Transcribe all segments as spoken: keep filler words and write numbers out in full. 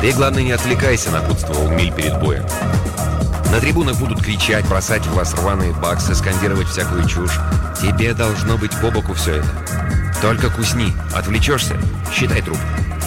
«Ты, главное, не отвлекайся», — напутствовал Миль перед боем. «На трибунах будут кричать, бросать в вас рваные баксы, скандировать всякую чушь. Тебе должно быть по боку все это. Только кусни. Отвлечешься — считай труп».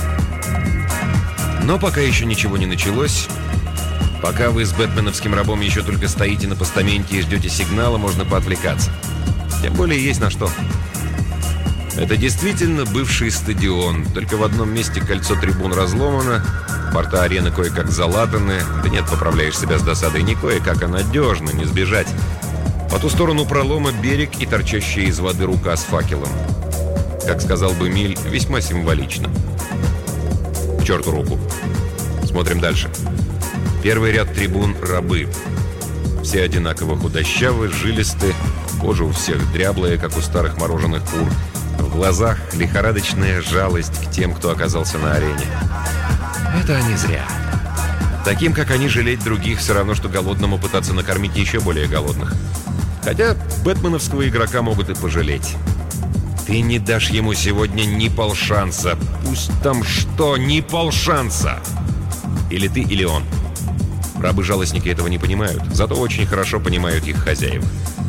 Но пока еще ничего не началось, пока вы с бэтменовским рабом еще только стоите на постаменте и ждете сигнала, можно поотвлекаться. Тем более есть на что. Это действительно бывший стадион. Только в одном месте кольцо трибун разломано, борта арены кое-как залатаны. Да нет, поправляешь себя с досадой, не кое-как, а надежно, не сбежать. По ту сторону пролома берег и торчащая из воды рука с факелом. Как сказал бы Миль, весьма символично. К черту руку. Смотрим дальше. Первый ряд трибун — рабы. Все одинаково худощавы, жилисты, кожа у всех дряблая, как у старых мороженых кур. В глазах лихорадочная жалость к тем, кто оказался на арене. Это они зря. Таким, как они, жалеть других все равно, что голодному пытаться накормить еще более голодных. Хотя бэтменовского игрока могут и пожалеть. Ты не дашь ему сегодня ни полшанса. Пусть там что, ни полшанса. Или ты, или он. Рабы-жалостники этого не понимают, зато очень хорошо понимают их хозяев.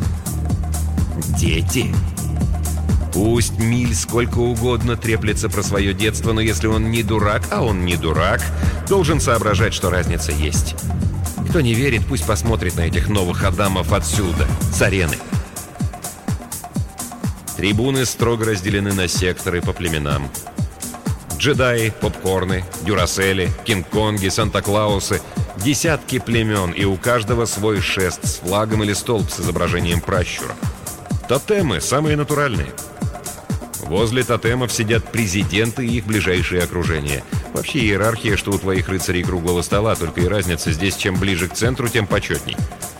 Дети. Пусть Миль сколько угодно треплется про свое детство, но если он не дурак, а он не дурак, должен соображать, что разница есть. Кто не верит, пусть посмотрит на этих новых адамов отсюда, с арены. Трибуны строго разделены на секторы по племенам. Джедаи, попкорны, дюрасели, кинг-конги, санта-клаусы. Десятки племен, и у каждого свой шест с флагом или столб с изображением пращура. Тотемы самые натуральные. Возле тотемов сидят президенты и их ближайшие окружения. Вообще иерархия, что у твоих рыцарей круглого стола, только и разница здесь, чем ближе к центру, тем почетней.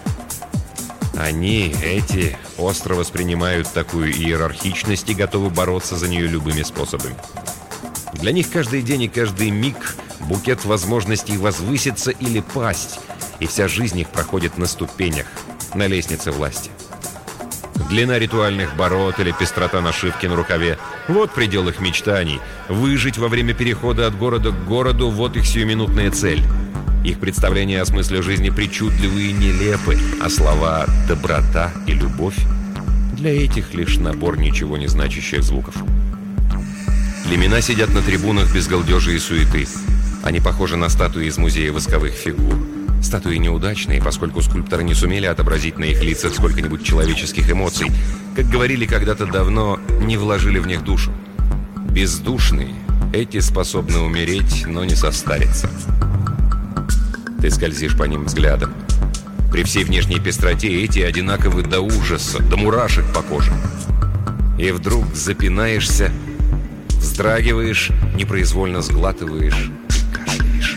Они, эти, остро воспринимают такую иерархичность и готовы бороться за нее любыми способами. Для них каждый день и каждый миг букет возможностей возвыситься или пасть, и вся жизнь их проходит на ступенях, на лестнице власти. Длина ритуальных бород или пестрота нашивки на рукаве — вот предел их мечтаний. Выжить во время перехода от города к городу — вот их сиюминутная цель. Их представления о смысле жизни причудливы и нелепы, а слова «доброта» и «любовь» для этих лишь набор ничего не значащих звуков. Племена сидят на трибунах без галдежи и суеты. Они похожи на статуи из музея восковых фигур. Статуи неудачные, поскольку скульпторы не сумели отобразить на их лицах сколько-нибудь человеческих эмоций. Как говорили когда-то давно, не вложили в них душу. Бездушные, эти способны умереть, но не состариться. Ты скользишь по ним взглядом. При всей внешней пестроте эти одинаковы до ужаса, до мурашек по коже. И вдруг запинаешься, вздрагиваешь, непроизвольно сглатываешь и кашляешь.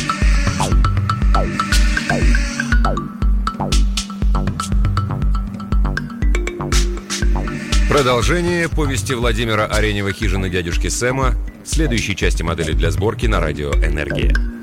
Продолжение повести Владимира Аренева «Хижина дядюшки Сэма» в следующей части модели для сборки на радио «Энергия».